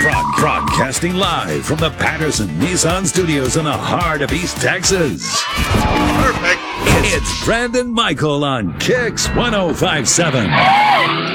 Broadcasting live from the Patterson Nissan Studios in the heart of East Texas. Perfect. It's Brandon Michael on Kicks 105.7.